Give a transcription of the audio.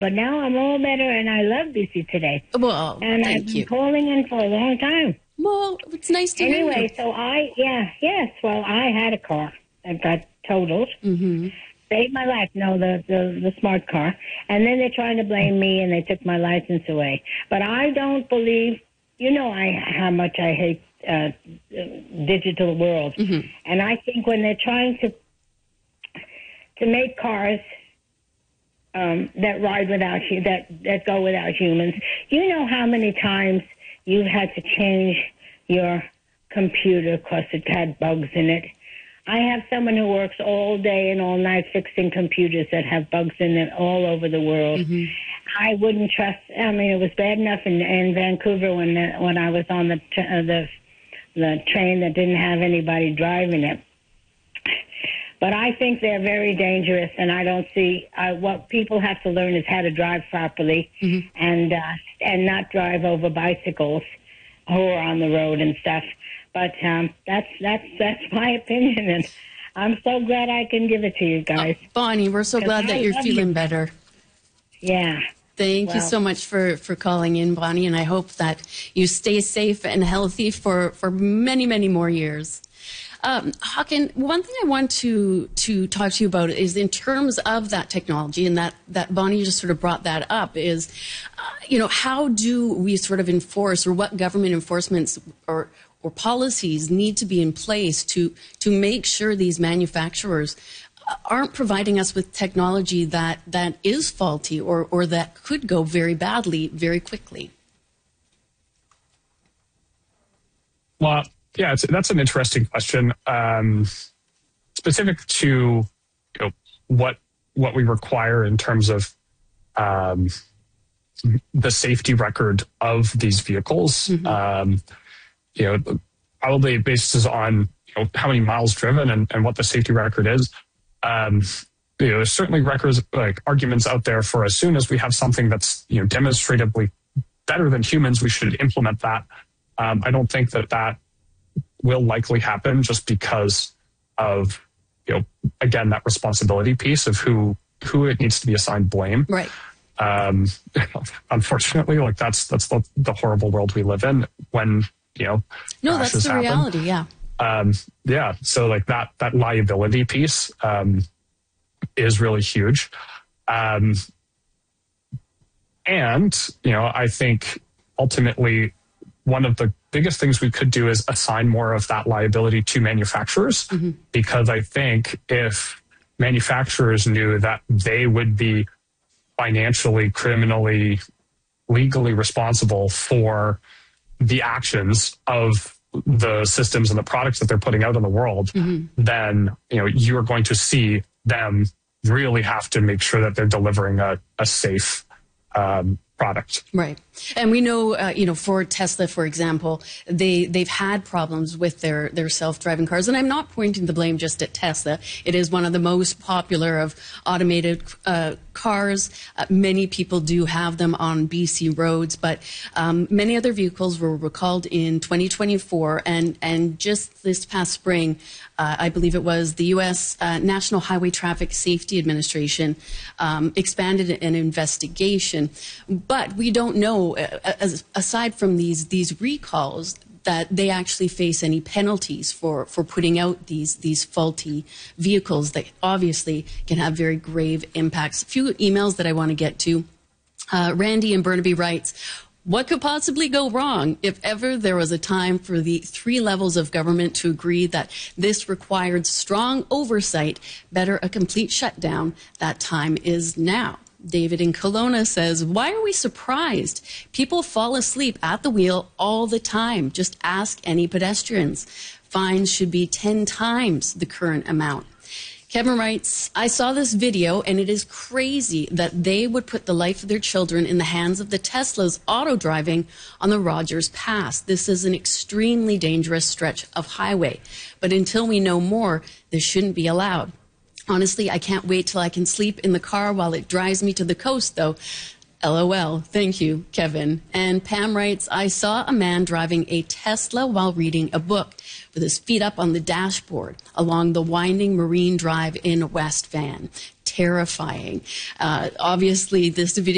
But now I'm all better, and I love BC Today. Well, and thank I've been you. calling in for a long time. Well, it's nice to hear you. Anyway, so well, I had a car that got totaled. Mm-hmm. Saved my life. No, the smart car. And then they're trying to blame me, and they took my license away. But I don't believe, how much I hate digital world. Mm-hmm. And I think when they're trying to make cars that ride without you, that go without humans, you know how many times you've had to change your computer because it had bugs in it. I have someone who works all day and all night fixing computers that have bugs in it all over the world. Mm-hmm. I wouldn't trust. I mean, it was bad enough in Vancouver when I was on the train that didn't have anybody driving it. But I think they're very dangerous, and I don't see what people have to learn is how to drive properly, mm-hmm. and not drive over bicycles who are on the road and stuff. But that's my opinion, and I'm so glad I can give it to you guys. Bonnie, we're so glad that you're feeling better. Yeah. Thank you so much for calling in, Bonnie, and I hope that you stay safe and healthy for many, many more years. Håkan, one thing I want to talk to you about is in terms of that technology, and that Bonnie just sort of brought that up, is, how do we sort of enforce, or what government enforcements or policies need to be in place to make sure these manufacturers aren't providing us with technology that is faulty or that could go very badly very quickly? Well, yeah, that's an interesting question. Specific to what we require in terms of the safety record of these vehicles. Mm-hmm. Probably basis on how many miles driven and what the safety record is. There's certainly arguments out there for as soon as we have something that's demonstratively better than humans, we should implement that. I don't think that will likely happen just because of again, that responsibility piece of who it needs to be assigned blame. Right. Unfortunately, that's the horrible world we live in when no, that's the happen. Reality. Yeah. Yeah. So that liability piece is really huge. And I think ultimately one of the biggest things we could do is assign more of that liability to manufacturers, mm-hmm. because I think if manufacturers knew that they would be financially, criminally, legally responsible for the actions of the systems and the products that they're putting out in the world, mm-hmm. then you are going to see them really have to make sure that they're delivering a safe product. Right. And we know, for Tesla, for example, they've had problems with their self-driving cars. And I'm not pointing the blame just at Tesla. It is one of the most popular of automated cars. Many people do have them on BC roads, but many other vehicles were recalled in 2024. And just this past spring, I believe it was the U.S. National Highway Traffic Safety Administration expanded an investigation. But we don't know, aside from these recalls, that they actually face any penalties for putting out these faulty vehicles that obviously can have very grave impacts. A few emails that I want to get to. Randy in Burnaby writes, what could possibly go wrong? If ever there was a time for the three levels of government to agree that this required strong oversight, better a complete shutdown, that time is now. David in Kelowna says, why are we surprised? People fall asleep at the wheel all the time. Just ask any pedestrians. Fines should be 10 times the current amount. Kevin writes, I saw this video and it is crazy that they would put the life of their children in the hands of the Teslas auto driving on the Rogers Pass. This is an extremely dangerous stretch of highway. But until we know more, this shouldn't be allowed. Honestly, I can't wait till I can sleep in the car while it drives me to the coast, though. LOL. Thank you, Kevin. And Pam writes, I saw a man driving a Tesla while reading a book with his feet up on the dashboard along the winding Marine Drive in West Van. Terrifying. Obviously, this video